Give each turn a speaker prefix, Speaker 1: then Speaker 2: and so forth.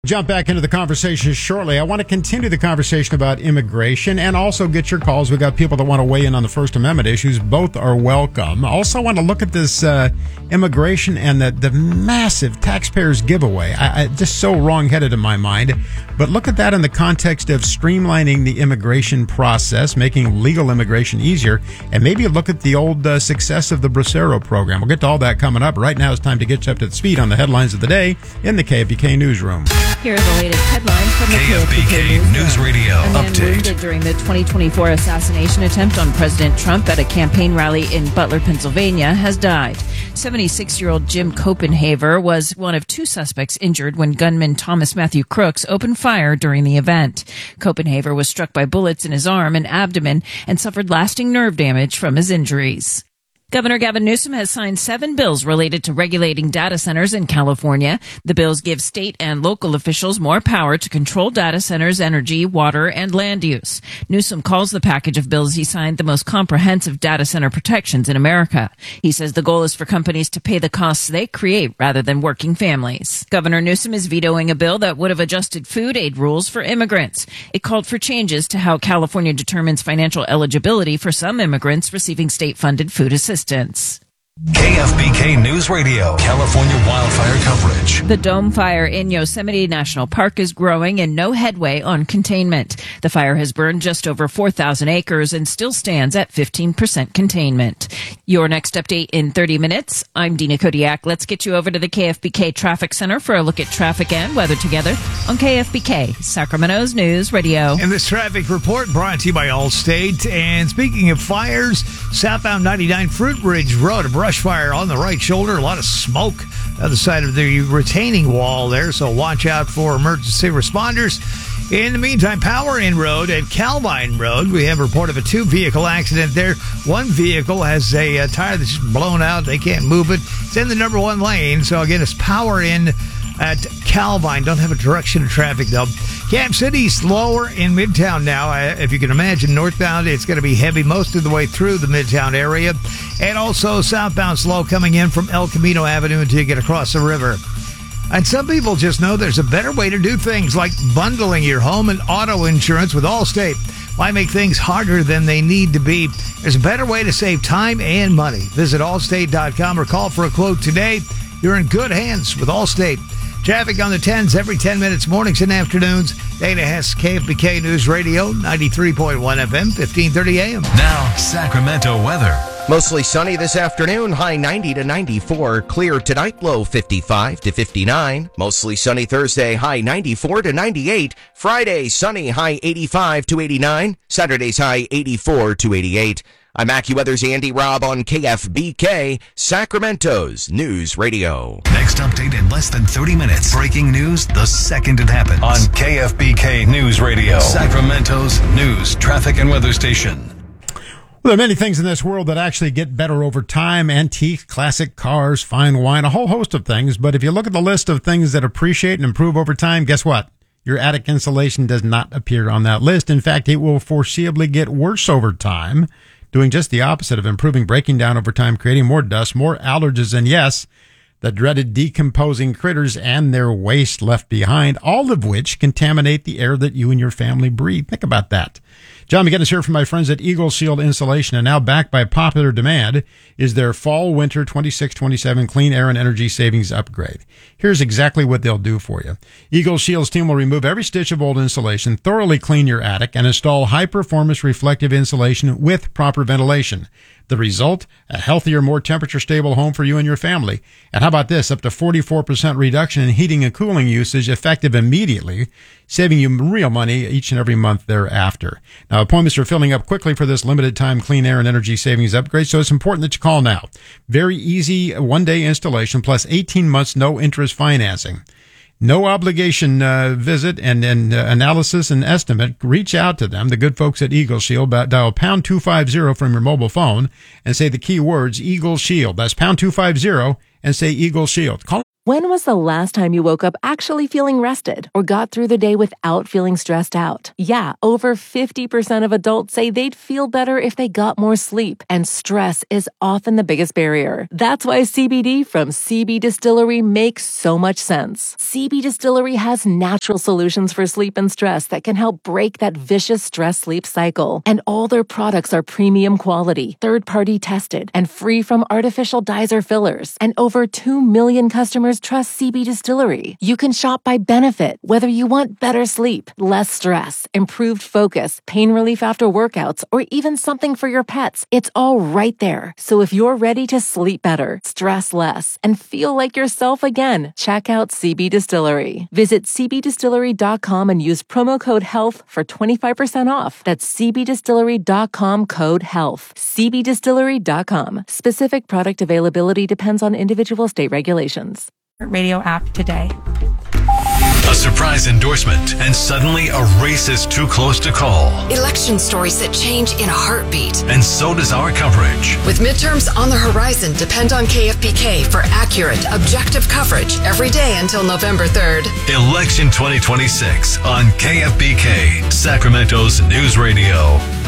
Speaker 1: Jump back into the conversation shortly. I want to continue the conversation about immigration and also get your calls. We've got people that want to weigh in on the First Amendment issues. Both are welcome. Also want to look at this immigration and the massive taxpayers giveaway. I just so wrong-headed in my mind. But look at that in the context of streamlining the immigration process, making legal immigration easier, and maybe look at the old success of the Bracero program. We'll get to all that coming up. Right now it's time to get you up to speed on the headlines of the day in the KFBK Newsroom.
Speaker 2: Here are the latest headlines from the
Speaker 3: KFBK News Radio
Speaker 2: update. A man
Speaker 3: update.
Speaker 2: Wounded during the 2024 assassination attempt on President Trump at a campaign rally in Butler, Pennsylvania, has died. 76-year-old Jim Copenhaver was one of two suspects injured when gunman Thomas Matthew Crooks opened fire during the event. Copenhaver was struck by bullets in his arm and abdomen and suffered lasting nerve damage from his injuries. Governor Gavin Newsom has signed 7 bills related to regulating data centers in California. The bills give state and local officials more power to control data centers' energy, water, and land use. Newsom calls the package of bills he signed the most comprehensive data center protections in America. He says the goal is for companies to pay the costs they create rather than working families. Governor Newsom is vetoing a bill that would have adjusted food aid rules for immigrants. It called for changes to how California determines financial eligibility for some immigrants receiving state-funded food assistance.
Speaker 3: KFBK News Radio, California wildfire coverage.
Speaker 2: The Dome Fire in Yosemite National Park is growing and no headway on containment. The fire has burned just over 4,000 acres and still stands at 15% containment. Your next update in 30 minutes. I'm Dina Kodiak. Let's get you over to the KFBK Traffic Center for a look at traffic and weather together on KFBK, Sacramento's News Radio.
Speaker 4: And this traffic report brought to you by Allstate. And speaking of fires, southbound 99 Fruit Bridge Road, a brush fire on the right shoulder, a lot of smoke on the side of the retaining wall there, so watch out for emergency responders. In the meantime, Power Inn Road and Calvine Road, we have a report of a 2-vehicle accident there. One vehicle has a tire that's blown out. They can't move it. It's in the number 1 lane, so again, it's Power Inn at Calvine. Don't have a direction of traffic, though. Camp City's slower in Midtown now. If you can imagine, northbound, it's going to be heavy most of the way through the Midtown area. And also southbound slow coming in from El Camino Avenue until you get across the river. And some people just know there's a better way to do things, like bundling your home and auto insurance with Allstate. Why make things harder than they need to be? There's a better way to save time and money. Visit Allstate.com or call for a quote today. You're in good hands with Allstate. Traffic on the 10s every 10 minutes, mornings and afternoons. Dana Hess, KFBK News Radio, 93.1 FM, 1530 AM.
Speaker 3: Now, Sacramento weather.
Speaker 5: Mostly sunny this afternoon, high 90 to 94. Clear tonight, low 55 to 59. Mostly sunny Thursday, high 94 to 98. Friday, sunny, high 85 to 89. Saturday's high 84 to 88. I'm AccuWeather's Andy Robb on KFBK, Sacramento's News Radio.
Speaker 3: Next update in less than 30 minutes. Breaking news the second it happens. On KFBK News Radio, Sacramento's news, traffic, and weather station.
Speaker 1: Well, there are many things in this world that actually get better over time. Antique, classic cars, fine wine, a whole host of things. But if you look at the list of things that appreciate and improve over time, guess what? Your attic insulation does not appear on that list. In fact, it will foreseeably get worse over time, doing just the opposite of improving, breaking down over time, creating more dust, more allergens, and yes, the dreaded decomposing critters and their waste left behind, all of which contaminate the air that you and your family breathe. Think about that. John McGinnis here from my friends at Eagle Shield Insulation, and now backed by popular demand is their Fall-Winter 26-27 Clean Air and Energy Savings Upgrade. Here's exactly what they'll do for you. Eagle Shield's team will remove every stitch of old insulation, thoroughly clean your attic, and install high-performance reflective insulation with proper ventilation. The result? A healthier, more temperature-stable home for you and your family. And how about this? Up to 44% reduction in heating and cooling usage effective immediately, saving you real money each and every month thereafter. Now, appointments are filling up quickly for this limited-time clean air and energy savings upgrade, so it's important that you call now. Very easy one-day installation plus 18 months no-interest financing. No obligation visit and analysis and estimate. Reach out to them, the good folks at Eagle Shield. Dial pound 250 from your mobile phone and say the key words Eagle Shield. That's pound 250 and say Eagle Shield. Call
Speaker 6: When was the last time you woke up actually feeling rested or got through the day without feeling stressed out? Yeah, over 50% of adults say they'd feel better if they got more sleep, and stress is often the biggest barrier. That's why CBD from CB Distillery makes so much sense. CB Distillery has natural solutions for sleep and stress that can help break that vicious stress-sleep cycle. And all their products are premium quality, third-party tested, and free from artificial dyes or fillers. And over 2 million customers trust CB Distillery. You can shop by benefit, whether you want better sleep, less stress, improved focus, pain relief after workouts, or even something for your pets. It's all right there. So if you're ready to sleep better, stress less, and feel like yourself again, check out CB Distillery. Visit cbdistillery.com and use promo code HEALTH for 25% off. That's cbdistillery.com, code HEALTH. cbdistillery.com. Specific product availability depends on individual state regulations.
Speaker 7: Radio app today.
Speaker 3: A surprise endorsement, and suddenly a race is too close to call.
Speaker 8: Election stories that change in a heartbeat.
Speaker 3: And so does our coverage.
Speaker 8: With midterms on the horizon, depend on KFBK for accurate, objective coverage every day until November 3rd.
Speaker 3: Election 2026 on KFBK, Sacramento's News Radio.